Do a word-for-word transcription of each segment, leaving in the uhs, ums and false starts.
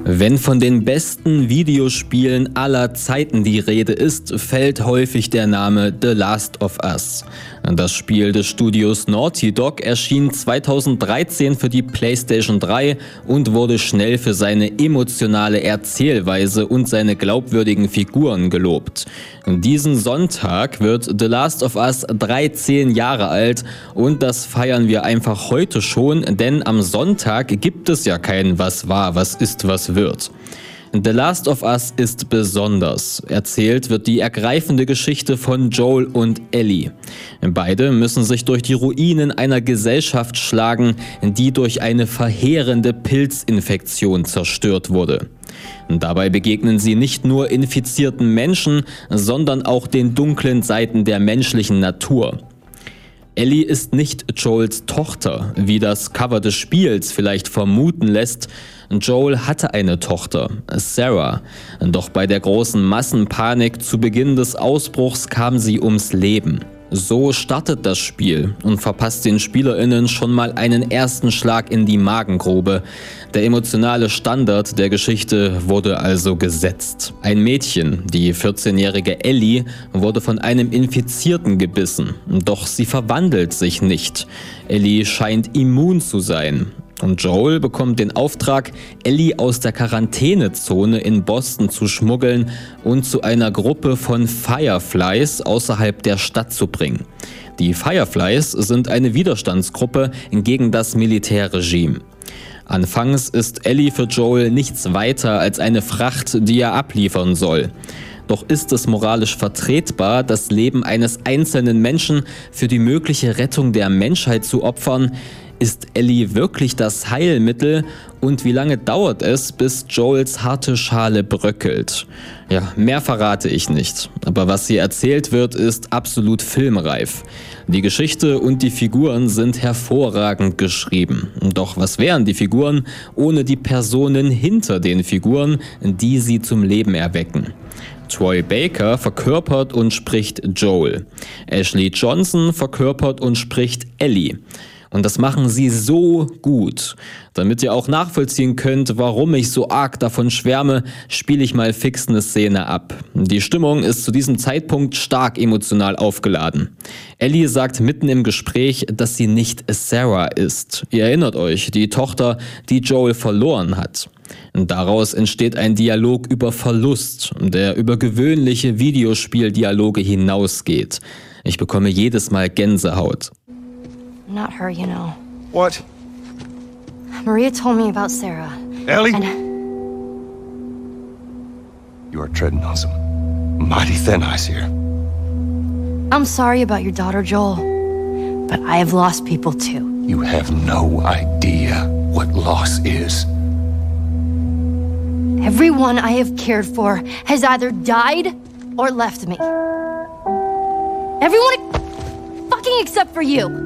Wenn von den besten Videospielen aller Zeiten die Rede ist, fällt häufig der Name The Last of Us. Das Spiel des Studios Naughty Dog erschien zweitausenddreizehn für die PlayStation drei und wurde schnell für seine emotionale Erzählweise und seine glaubwürdigen Figuren gelobt. Diesen Sonntag wird The Last of Us dreizehn Jahre alt und das feiern wir einfach heute schon, denn am Sonntag gibt es ja kein Was war, was ist, was wird. The Last of Us ist besonders. Erzählt wird die ergreifende Geschichte von Joel und Ellie. Beide müssen sich durch die Ruinen einer Gesellschaft schlagen, die durch eine verheerende Pilzinfektion zerstört wurde. Dabei begegnen sie nicht nur infizierten Menschen, sondern auch den dunklen Seiten der menschlichen Natur. Ellie ist nicht Joels Tochter, wie das Cover des Spiels vielleicht vermuten lässt. Joel hatte eine Tochter, Sarah. Doch bei der großen Massenpanik zu Beginn des Ausbruchs kam sie ums Leben. So startet das Spiel und verpasst den SpielerInnen schon mal einen ersten Schlag in die Magengrube. Der emotionale Standard der Geschichte wurde also gesetzt. Ein Mädchen, die vierzehnjährige Ellie, wurde von einem Infizierten gebissen. Doch sie verwandelt sich nicht. Ellie scheint immun zu sein. Und Joel bekommt den Auftrag, Ellie aus der Quarantänezone in Boston zu schmuggeln und zu einer Gruppe von Fireflies außerhalb der Stadt zu bringen. Die Fireflies sind eine Widerstandsgruppe gegen das Militärregime. Anfangs ist Ellie für Joel nichts weiter als eine Fracht, die er abliefern soll. Doch ist es moralisch vertretbar, das Leben eines einzelnen Menschen für die mögliche Rettung der Menschheit zu opfern? Ist Ellie wirklich das Heilmittel und wie lange dauert es, bis Joels harte Schale bröckelt? Ja, mehr verrate ich nicht, aber was hier erzählt wird, ist absolut filmreif. Die Geschichte und die Figuren sind hervorragend geschrieben. Doch was wären die Figuren ohne die Personen hinter den Figuren, die sie zum Leben erwecken? Troy Baker verkörpert und spricht Joel. Ashley Johnson verkörpert und spricht Ellie. Und das machen sie so gut. Damit ihr auch nachvollziehen könnt, warum ich so arg davon schwärme, spiele ich mal fix eine Szene ab. Die Stimmung ist zu diesem Zeitpunkt stark emotional aufgeladen. Ellie sagt mitten im Gespräch, dass sie nicht Sarah ist. Ihr erinnert euch, die Tochter, die Joel verloren hat. Daraus entsteht ein Dialog über Verlust, der über gewöhnliche Videospieldialoge hinausgeht. Ich bekomme jedes Mal Gänsehaut. Not her, you know. What? Maria told me about Sarah. Ellie? And You are treading on some mighty thin ice here. I'm sorry about your daughter, Joel. But I have lost people too. You have no idea what loss is. Everyone I have cared for has either died or left me. Everyone fucking except for you.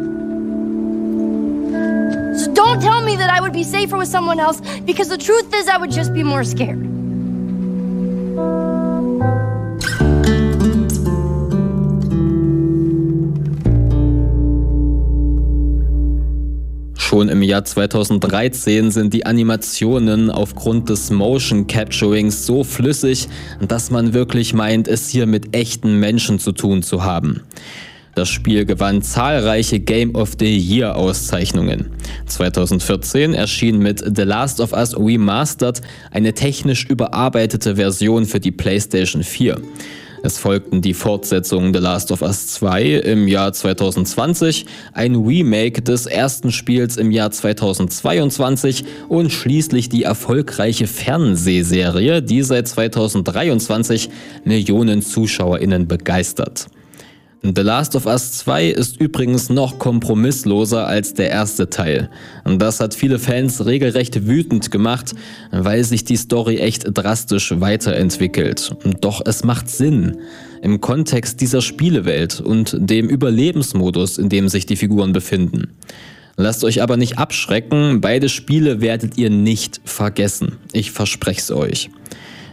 So don't tell me that I would be safer with someone else, because the truth is I would just be more scared. Schon im Jahr zweitausenddreizehn sind die Animationen aufgrund des Motion Capturings so flüssig, dass man wirklich meint, es hier mit echten Menschen zu tun zu haben. Das Spiel gewann zahlreiche Game of the Year Auszeichnungen. zweitausendvierzehn erschien mit The Last of Us Remastered eine technisch überarbeitete Version für die PlayStation vier. Es folgten die Fortsetzungen The Last of Us zwei im Jahr zweitausendzwanzig, ein Remake des ersten Spiels im Jahr zweitausendzweiundzwanzig und schließlich die erfolgreiche Fernsehserie, die seit zweitausenddreiundzwanzig Millionen ZuschauerInnen begeistert. The Last of Us zwei ist übrigens noch kompromissloser als der erste Teil. Das hat viele Fans regelrecht wütend gemacht, weil sich die Story echt drastisch weiterentwickelt. Doch es macht Sinn. Im Kontext dieser Spielewelt und dem Überlebensmodus, in dem sich die Figuren befinden. Lasst euch aber nicht abschrecken, beide Spiele werdet ihr nicht vergessen. Ich verspreche es euch.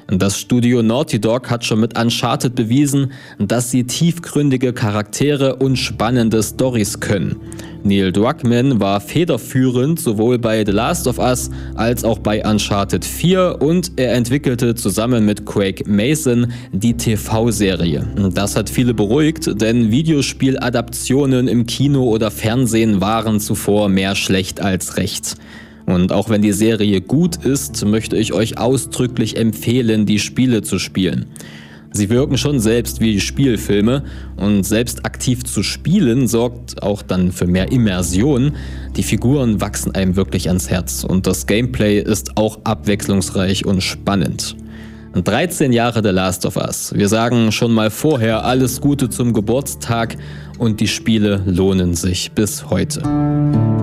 Das Studio Naughty Dog hat schon mit Uncharted bewiesen, dass sie tiefgründige Charaktere und spannende Storys können. Neil Druckmann war federführend sowohl bei The Last of Us als auch bei Uncharted vier und er entwickelte zusammen mit Craig Mason die T V-Serie. Das hat viele beruhigt, denn Videospieladaptionen im Kino oder Fernsehen waren zuvor mehr schlecht als recht. Und auch wenn die Serie gut ist, möchte ich euch ausdrücklich empfehlen, die Spiele zu spielen. Sie wirken schon selbst wie Spielfilme und selbst aktiv zu spielen sorgt auch dann für mehr Immersion. Die Figuren wachsen einem wirklich ans Herz und das Gameplay ist auch abwechslungsreich und spannend. dreizehn Jahre The Last of Us. Wir sagen schon mal vorher alles Gute zum Geburtstag und die Spiele lohnen sich bis heute.